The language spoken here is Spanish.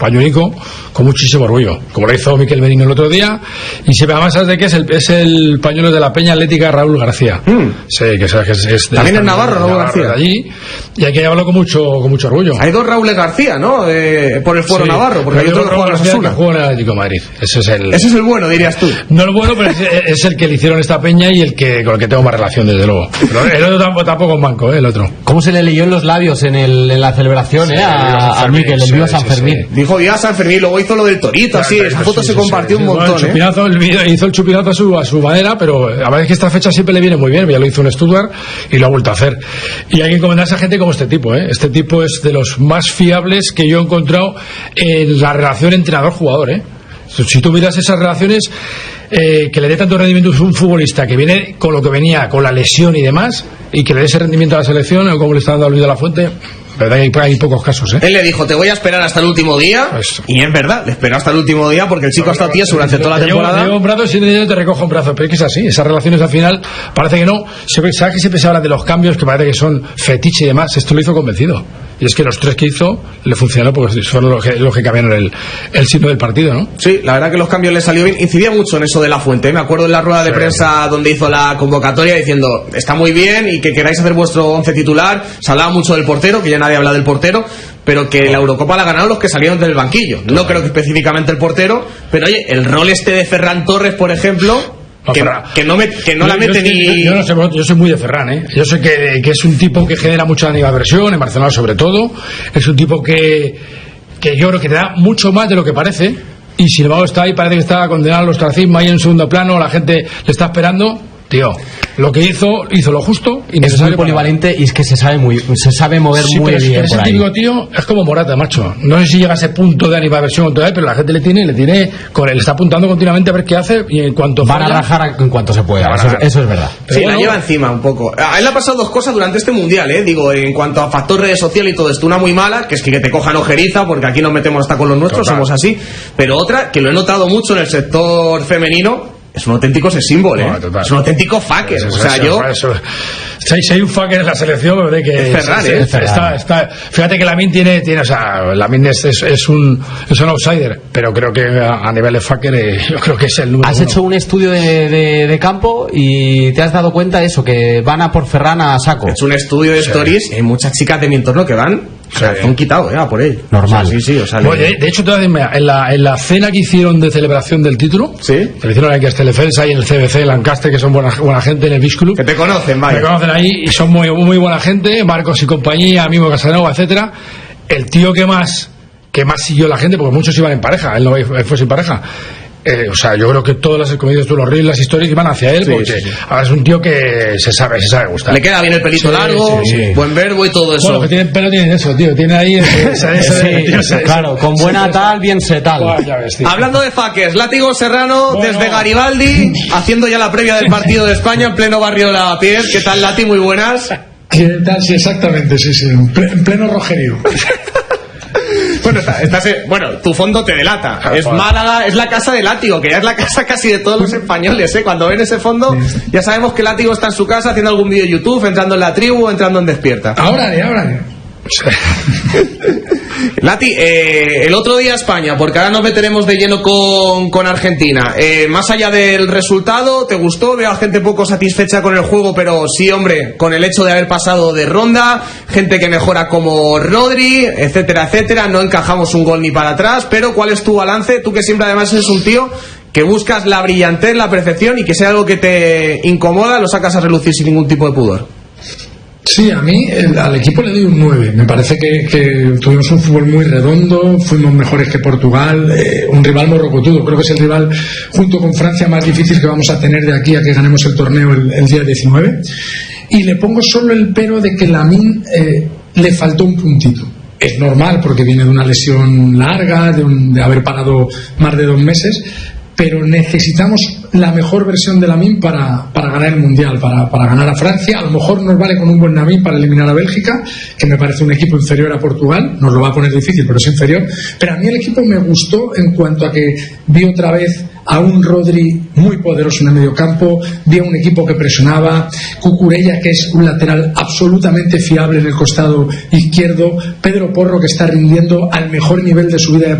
pañuelico con muchísimo orgullo, como lo hizo Miquel Merino el otro día, y siempre además sabes de qué es el pañuelo de la Peña Atlética Raúl García. Sí, que sabes que es también es Navarro, Raúl García. De allí, y hay que llevarlo con mucho orgullo. Hay dos Raúles García, ¿no? Por el Fuero Navarro, porque hay otro que juega en Osasuna. Que juega en el Atlético de Madrid. Ese es el bueno, dirías tú. No el bueno, pero es el que le hicieron esta Peña y con el que tengo más relación, desde luego. Pero el otro tampoco es manco, el otro. ¿Cómo se le leyó en los labios en la celebración, a Miquel, el viva San Fermín? Sí. Dijo viva San Fermín, luego hizo lo del torito, así, esa foto se compartió un montón. Hizo el chupinazo a su manera, pero a veces que esta fecha siempre le viene muy bien. Ya lo hizo en Stuttgart y lo ha vuelto a hacer. Y hay que encomendarse a gente como este tipo, ¿eh? Este tipo es de los más fiables que yo he encontrado en la relación entrenador-jugador, ¿eh? Si tú miras esas relaciones, que le dé tanto rendimiento a un futbolista que viene con lo que venía, con la lesión y demás, y que le dé ese rendimiento a la selección, o como le está dando a Luis de la Fuente, verdad que hay pocos casos, ¿eh? Él le dijo, te voy a esperar hasta el último día, y es verdad, le esperó hasta el último día porque el chico ha estado tieso durante toda la temporada. Te llevo un brazo y si te recojo un brazo, pero es que es así, esas relaciones al final parece que no. ¿Sabes que siempre se habla de los cambios que parece que son fetiche y demás? Esto lo hizo convencido, y es que los 3 que hizo le funcionó porque fueron los que cambiaron el signo del partido, ¿no? Sí, la verdad que los cambios le salió bien. Incidía mucho en eso de la Fuente, ¿eh? Me acuerdo en la rueda de prensa donde hizo la convocatoria diciendo, está muy bien y que queráis hacer vuestro 11 titular. Se hablaba mucho del portero, que ya nadie habla del portero, pero que la Eurocopa la ganaron los que salieron del banquillo. No creo que específicamente el portero, pero oye, el rol de Ferran Torres, por ejemplo, que no la mete ni... Yo no sé, yo soy muy de Ferran, ¿eh? Yo sé que es un tipo que genera mucha animadversión, en Barcelona sobre todo. Es un tipo que yo creo que te da mucho más de lo que parece, y sin embargo está ahí, parece que está condenado al ostracismo ahí en segundo plano, la gente le está esperando. Tío, lo que hizo lo justo y es muy polivalente, y es que se sabe mover muy bien. Ese típico tío es como Morata, macho. No sé si llega a ese punto de animadversión todavía, pero la gente le tiene con él, está apuntando continuamente a ver qué hace, y en cuanto van a rajar en cuanto se pueda. Eso es verdad. Pero sí, bueno, la lleva encima un poco. A él le ha pasado 2 cosas durante este mundial, digo, en cuanto a factor redes sociales y todo esto. Una muy mala, que es que te cojan ojeriza, porque aquí nos metemos hasta con los nuestros, somos así. Pero otra, que lo he notado mucho en el sector femenino, es un auténtico símbolo, es un auténtico fucker. Si hay un fucker en la selección, me parece que es Ferran, está. Fíjate que Lamine tiene, o sea, Lamine es un outsider, pero creo que a nivel de fucker yo creo que es el número 1. Has hecho un estudio de campo y te has dado cuenta de eso, que van a por Ferran a saco. He hecho un estudio de stories y hay muchas chicas de mi entorno que van han quitado por él. Normal. O sea, de hecho, en la cena que hicieron de celebración del título, que le hicieron aquí a Estelefels, ahí en el CBC de Lancaster, que son buena gente en el Beach Club, que te conocen, vaya. Me conocen ahí y son muy, muy buena gente, Marcos y compañía, mismo Casanova, etcétera. El tío que más siguió la gente, porque muchos iban en pareja, él no fue sin pareja. O sea, yo creo que todas las comedias, los reels, las historias iban hacia él, porque ahora es un tío que se sabe gustar. Le queda bien el pelito largo, buen verbo y todo eso. Bueno, que tiene pelo, tiene eso, tío. Tiene ahí claro, con buena tal, bien se tal. Hablando de fuckers, Látigo Serrano, desde Garibaldi, haciendo ya la previa del partido de España en pleno barrio de Lavapiés. ¿Qué tal, Lati? Muy buenas. ¿Qué tal? Sí, exactamente, sí. En pleno rojerío. Bueno, tu fondo te delata. Es Málaga, es la casa de Látigo, que ya es la casa casi de todos los españoles, Cuando ven ese fondo, ya sabemos que Látigo está en su casa haciendo algún vídeo de YouTube, entrando en La Tribu, entrando en Despierta. Ahora. Lati, el otro día España, porque ahora nos meteremos de lleno con Argentina. Más allá del resultado, ¿te gustó? Veo a gente poco satisfecha con el juego, pero sí, hombre, con el hecho de haber pasado de ronda, gente que mejora como Rodri, etcétera, etcétera. No encajamos un gol ni para atrás, pero ¿cuál es tu balance? Tú que siempre además eres un tío que buscas la brillantez, la perfección, y que sea algo que te incomoda, lo sacas a relucir sin ningún tipo de pudor. Sí, a mí al equipo le doy un 9. Me parece que tuvimos un fútbol muy redondo, fuimos mejores que Portugal, un rival morrocotudo. Creo que es el rival, junto con Francia, más difícil que vamos a tener de aquí a que ganemos el torneo el día 19. Y le pongo solo el pero de que Lamine le faltó un puntito. Es normal porque viene de una lesión larga, de haber parado más de 2 meses, pero necesitamos la mejor versión de Lamine para ganar el Mundial, para ganar a Francia. A lo mejor nos vale con un buen Lamine para eliminar a Bélgica, que me parece un equipo inferior a Portugal. Nos lo va a poner difícil, pero es inferior. Pero a mí el equipo me gustó en cuanto a que vi otra vez a un Rodri muy poderoso en el mediocampo, vi a un equipo que presionaba, Cucurella, que es un lateral absolutamente fiable en el costado izquierdo, Pedro Porro, que está rindiendo al mejor nivel de su vida